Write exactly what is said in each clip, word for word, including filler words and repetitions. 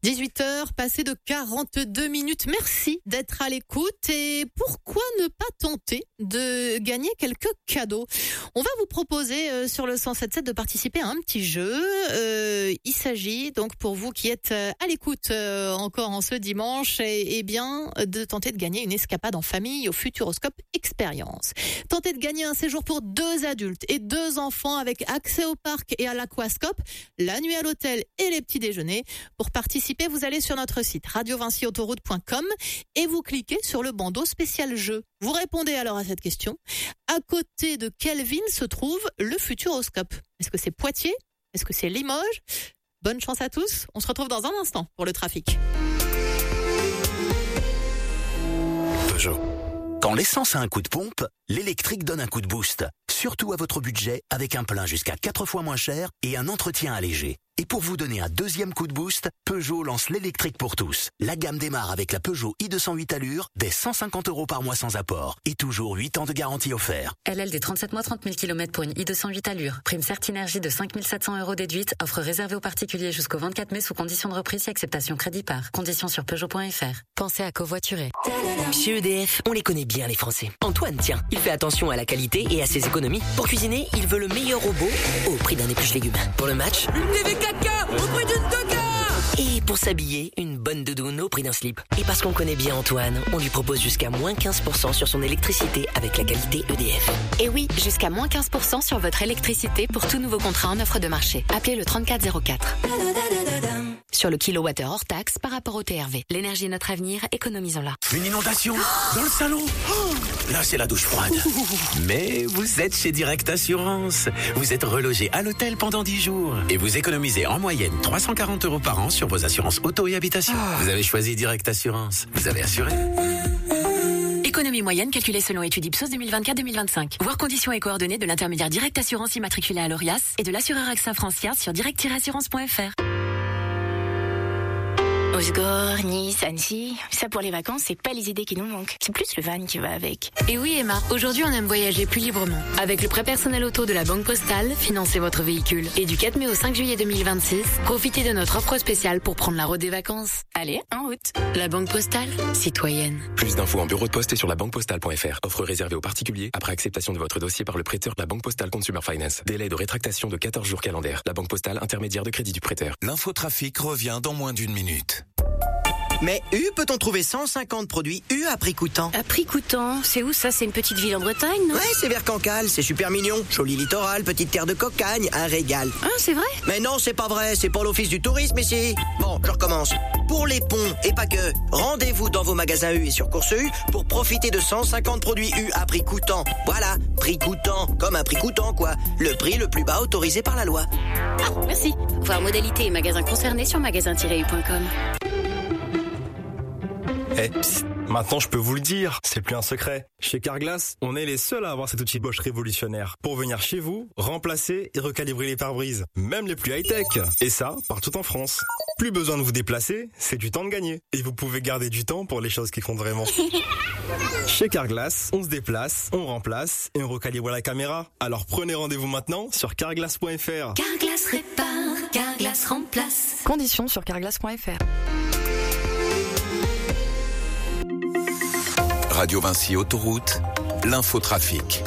dix-huit heures, passées de quarante-deux minutes. Merci d'être à l'écoute. Et pourquoi ne pas tenter de gagner quelques cadeaux ? On va vous proposer euh, sur le cent sept sept de participer à un petit jeu. Euh, il s'agit donc pour vous qui êtes à l'écoute euh, encore en ce dimanche, et, et bien de tenter de gagner une escapade en famille au Futuroscope Expérience. Tentez de gagner un séjour pour deux adultes et deux enfants avec accès au parc et à l'aquascope, la nuit à l'hôtel et les petits déjeuners. Pour participer, vous allez sur notre site radio vinci autoroute point com et vous cliquez sur le bandeau spécial jeu. Vous répondez alors à cette question. À côté de quelle ville se trouve le Futuroscope ? Est-ce que c'est Poitiers ? Est-ce que c'est Limoges ? Bonne chance à tous. On se retrouve dans un instant pour le trafic. Peugeot. Quand l'essence a un coup de pompe, l'électrique donne un coup de boost. Surtout à votre budget, avec un plein jusqu'à quatre fois moins cher et un entretien allégé. Et pour vous donner un deuxième coup de boost, Peugeot lance l'électrique pour tous. La gamme démarre avec la Peugeot i deux cent huit allures, dès cent cinquante euros par mois sans apport. Et toujours huit ans de garantie offert. L L D trente-sept mois, trente mille kilomètres pour une i deux cent huit allures. Prime Certinergie de cinq mille sept cents euros déduite. Offre réservée aux particuliers jusqu'au vingt-quatre mai sous condition de reprise et acceptation crédit par. Conditions sur Peugeot point F R. Pensez à covoiturer. Chez E D F, on les connaît bien les Français. Antoine, tiens, il fait attention à la qualité et à ses économies. Pour cuisiner, il veut le meilleur robot au prix d'un épluche légumes. Pour le match, une T V quatre K au prix d'une Coca. Et pour s'habiller, une bonne doudoune au prix d'un slip. Et parce qu'on connaît bien Antoine, on lui propose jusqu'à moins quinze pour cent sur son électricité avec la qualité E D F. Et oui, jusqu'à moins quinze pour cent sur votre électricité pour tout nouveau contrat en offre de marché. Appelez le trente-quatre zéro quatre. Sur le kilowattheure hors taxe par rapport au T R V. L'énergie est notre avenir, économisons-la. Une inondation dans le salon. Oh, là, c'est la douche froide. Mais vous êtes chez Direct Assurance. Vous êtes relogé à l'hôtel pendant dix jours. Et vous économisez en moyenne trois cent quarante euros par an sur vos assurances auto et habitation. Oh. Vous avez choisi Direct Assurance. Vous avez assuré. Économie moyenne calculée selon étude Ipsos deux mille vingt-quatre deux mille vingt-cinq. Voir conditions et coordonnées de l'intermédiaire Direct Assurance immatriculé à l'Orias et de l'assureur AXA Francia sur direct tiret assurance point F R. Osgore, Nice, Annecy, ça pour les vacances, c'est pas les idées qui nous manquent. C'est plus le van qui va avec. Et oui Emma, aujourd'hui on aime voyager plus librement. Avec le prêt personnel auto de la Banque Postale, financez votre véhicule. Et du quatre mai au cinq juillet deux mille vingt-six, profitez de notre offre spéciale pour prendre la route des vacances. Allez, en route. La Banque Postale, citoyenne. Plus d'infos en bureau de poste et sur la banque postale point F R. Offre réservée aux particuliers après acceptation de votre dossier par le prêteur. La Banque Postale Consumer Finance. Délai de rétractation de quatorze jours calendaires. La Banque Postale, intermédiaire de crédit du prêteur. L'infotrafic revient dans moins d'une minute. Mais U, peut-on trouver cent cinquante produits U à prix coûtant ? À prix coûtant, c'est où ça ? C'est une petite ville en Bretagne, non ? Ouais, c'est vers Cancale, c'est super mignon. Joli littoral, petite terre de cocagne, un régal. Ah, c'est vrai ? Mais non, c'est pas vrai, c'est pour l'office du tourisme ici. Bon, je recommence. Pour les ponts, et pas que, rendez-vous dans vos magasins U et sur Course U pour profiter de cent cinquante produits U à prix coûtant. Voilà, prix coûtant, comme un prix coûtant quoi. Le prix le plus bas autorisé par la loi. Ah, merci. Voir modalité et magasins concernés sur magasin tiret u point com. Eh, psst, maintenant je peux vous le dire, c'est plus un secret. Chez Carglass, on est les seuls à avoir cet outil Bosch révolutionnaire pour venir chez vous, remplacer et recalibrer les pare-brises, même les plus high-tech. Et ça, partout en France. Plus besoin de vous déplacer, c'est du temps de gagner. Et vous pouvez garder du temps pour les choses qui comptent vraiment. Chez Carglass, on se déplace, on remplace et on recalibre la caméra. Alors prenez rendez-vous maintenant sur carglass point F R. Carglass répare, Carglass remplace. Conditions sur carglass point F R. Radio Vinci Autoroute, l'infotrafic.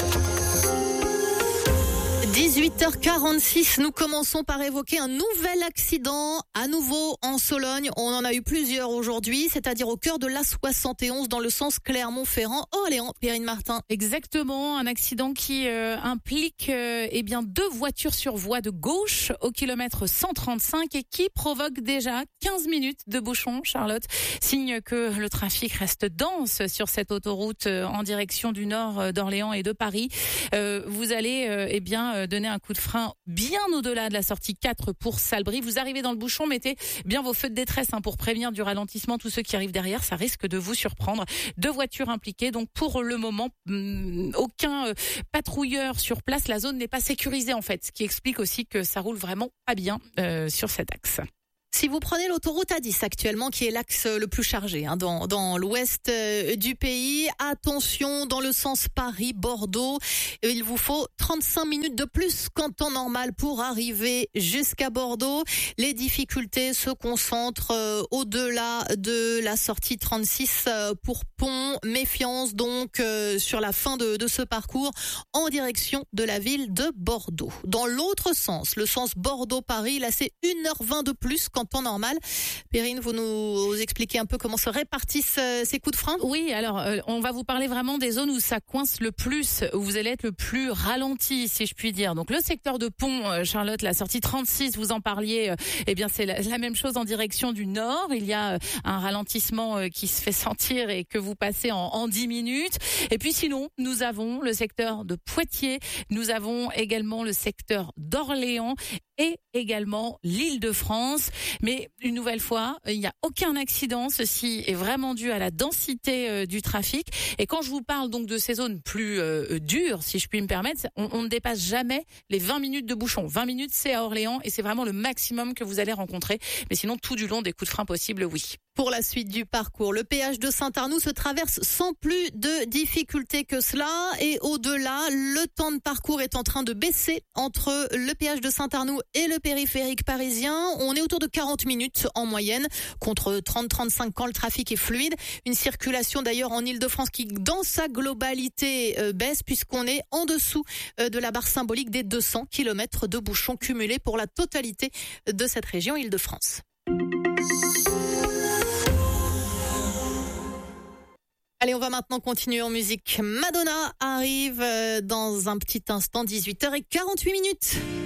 dix-huit heures quarante-six, nous commençons par évoquer un nouvel accident, à nouveau en Sologne. On en a eu plusieurs aujourd'hui, c'est-à-dire au cœur de l'A soixante et onze dans le sens Clermont-Ferrand-Orléans. Perrine Martin. Exactement, un accident qui euh, implique euh, eh bien deux voitures sur voie de gauche au kilomètre cent trente-cinq et qui provoque déjà quinze minutes de bouchon, Charlotte. Signe que le trafic reste dense sur cette autoroute euh, en direction du nord euh, d'Orléans et de Paris. Euh, vous allez euh, eh bien euh, donner un coup de frein bien au-delà de la sortie quatre pour Salbris. Vous arrivez dans le bouchon, mettez bien vos feux de détresse hein, pour prévenir du ralentissement tous ceux qui arrivent derrière. Ça risque de vous surprendre. Deux voitures impliquées. Donc pour le moment, hum, aucun euh, patrouilleur sur place. La zone n'est pas sécurisée en fait, ce qui explique aussi que ça roule vraiment pas bien euh, sur cet axe. Si vous prenez l'autoroute A dix actuellement, qui est l'axe le plus chargé hein, dans, dans l'ouest euh, du pays, attention dans le sens Paris-Bordeaux, il vous faut trente-cinq minutes de plus qu'en temps normal pour arriver jusqu'à Bordeaux. Les difficultés se concentrent euh, au-delà de la sortie trente-six euh, pour Pont. Méfiance donc euh, sur la fin de, de ce parcours en direction de la ville de Bordeaux. Dans l'autre sens, le sens Bordeaux-Paris, là c'est une heure vingt de plus qu'en temps normal. Perrine, vous nous expliquez un peu comment se répartissent euh, ces coups de frein ? Oui, alors euh, on va vous parler vraiment des zones où ça coince le plus, où vous allez être le plus ralenti, si je puis dire. Donc le secteur de Pont, euh, Charlotte, la sortie trente-six, vous en parliez, euh, eh bien c'est la, la même chose en direction du nord. Il y a euh, un ralentissement euh, qui se fait sentir et que vous passez en, en dix minutes. Et puis sinon, nous avons le secteur de Poitiers, nous avons également le secteur d'Orléans et également l'Île-de-France. Mais une nouvelle fois, il n'y a aucun accident. Ceci est vraiment dû à la densité euh, du trafic. Et quand je vous parle donc de ces zones plus euh, dures, si je puis me permettre, on, on ne dépasse jamais les vingt minutes de bouchon. vingt minutes, c'est à Orléans et c'est vraiment le maximum que vous allez rencontrer. Mais sinon, tout du long, des coups de frein possibles, oui. Pour la suite du parcours, le péage de Saint-Arnoux se traverse sans plus de difficultés que cela. Et au-delà, le temps de parcours est en train de baisser entre le péage de Saint-Arnoux et le périphérique parisien. On est autour de quarante minutes en moyenne, contre trente à trente-cinq quand le trafic est fluide. Une circulation d'ailleurs en Île-de-France qui, dans sa globalité, euh, baisse puisqu'on est en dessous euh, de la barre symbolique des deux cents kilomètres de bouchons cumulés pour la totalité de cette région Île-de-France. Allez, on va maintenant continuer en musique. Madonna arrive dans un petit instant, dix-huit heures quarante-huit minutes.